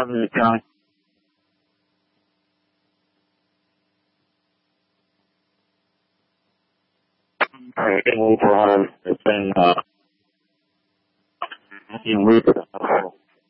Alameda County. Alright, Wolf Drive. It's been, weeks.